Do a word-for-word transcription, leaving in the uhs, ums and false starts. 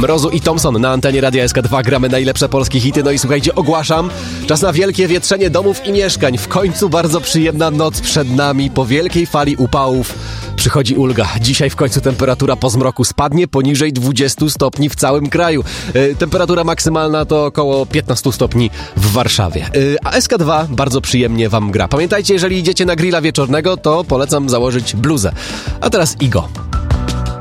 Mrozu i Thompson na antenie Radia S K dwa. Gramy najlepsze polskie hity. No i słuchajcie, ogłaszam, czas na wielkie wietrzenie domów i mieszkań. W końcu bardzo przyjemna noc przed nami. Po wielkiej fali upałów przychodzi ulga. Dzisiaj w końcu temperatura po zmroku spadnie poniżej dwudziestu stopni w całym kraju. Yy, temperatura maksymalna to około piętnastu stopni w Warszawie. Yy, a S K dwa bardzo przyjemnie wam gra. Pamiętajcie, jeżeli idziecie na grilla wieczornego, to polecam założyć bluzę. A teraz Igo.